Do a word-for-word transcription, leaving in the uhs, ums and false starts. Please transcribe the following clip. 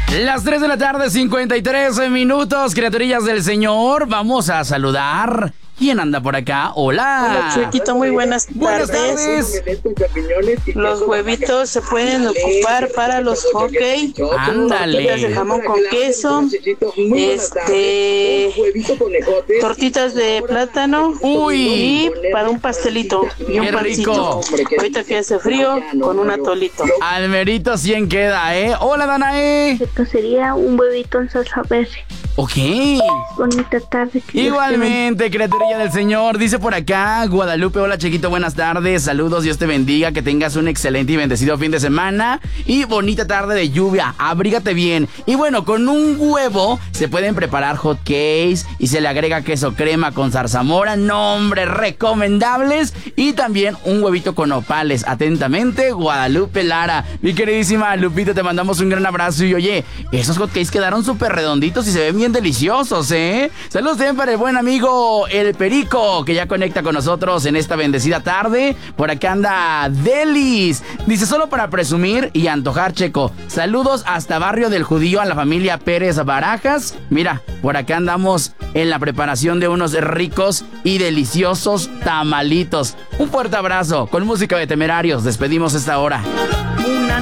Las tres de la tarde, cincuenta y tres minutos, criaturillas del Señor. Vamos a saludar. ¿Quién anda por acá? Hola. Hola, Chuequito, muy buenas tardes. Buenas tardes. Los huevitos se pueden ocupar para los hockey. Ándale. Tortitas de jamón con queso. Este. Tortitas de plátano. Uy. Y para un pastelito. Y un Qué pancito. rico. Ahorita que hace frío, con un atolito. Almerito cien queda, ¿eh? Hola, Danae. Esto sería un huevito en salsa verde. Ok. Bonita tarde. Igualmente, criaturilla del Señor. Dice por acá Guadalupe, hola chiquito, buenas tardes. Saludos, Dios te bendiga, que tengas un excelente y bendecido fin de semana. Y bonita tarde de lluvia, abrígate bien. Y bueno, con un huevo se pueden preparar hot cakes y se le agrega queso crema con zarzamora. Nombres recomendables. Y también un huevito con nopales. Atentamente, Guadalupe Lara. Mi queridísima Lupita, te mandamos un gran abrazo. Y oye, esos hot cakes quedaron súper redonditos y se ven bien deliciosos, ¿eh? Saludos también para el buen amigo El Perico, que ya conecta con nosotros en esta bendecida tarde. Por acá anda Delis. Dice, solo para presumir y antojar, Checo. Saludos hasta Barrio del Judío a la familia Pérez Barajas. Mira, por acá andamos en la preparación de unos ricos y deliciosos tamalitos. Un fuerte abrazo. Con música de Temerarios despedimos esta hora.